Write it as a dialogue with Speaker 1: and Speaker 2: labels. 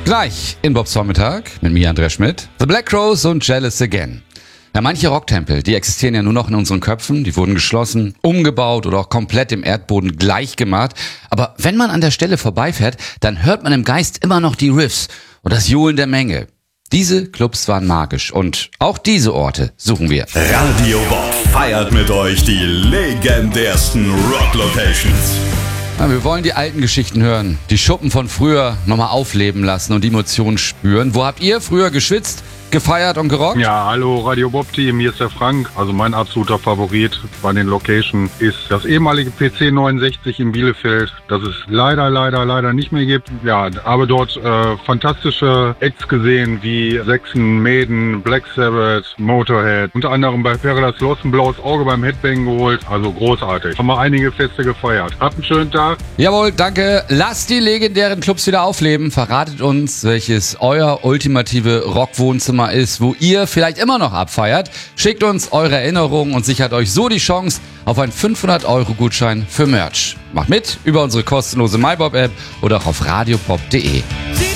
Speaker 1: Gleich in Bobs Vormittag mit mir, Andreas Schmidt, The Black Crowes und Jealous Again. Ja, manche Rocktempel, die existieren ja nur noch in unseren Köpfen, die wurden geschlossen, umgebaut oder auch komplett im Erdboden gleich gemacht. Aber wenn man an der Stelle vorbeifährt, dann hört man im Geist immer noch die Riffs und das Johlen der Menge. Diese Clubs waren magisch und auch diese Orte suchen wir.
Speaker 2: Radio Bob feiert mit euch die legendärsten Rock-Locations.
Speaker 1: Ja, wir wollen die alten Geschichten hören, die Schuppen von früher nochmal aufleben lassen und die Emotionen spüren. Wo habt ihr früher geschwitzt, gefeiert und gerockt?
Speaker 3: Ja, hallo Radio Bob Team, hier ist der Frank. Also mein absoluter Favorit bei den Locations ist das ehemalige PC 69 in Bielefeld, das es leider nicht mehr gibt. Ja, aber dort fantastische Acts gesehen wie Saxon, Maiden, Black Sabbath, Motorhead. Unter anderem bei Paradise Lost ein blaues Auge beim Headbang geholt. Also großartig. Haben wir einige Feste gefeiert. Habt einen schönen Tag.
Speaker 1: Jawohl, danke. Lasst die legendären Clubs wieder aufleben. Verratet uns, welches euer ultimative Rockwohnzimmer ist, wo ihr vielleicht immer noch abfeiert. Schickt uns eure Erinnerungen und sichert euch so die Chance auf einen 500-Euro-Gutschein für Merch. Macht mit über unsere kostenlose MyBob-App oder auch auf radiobob.de.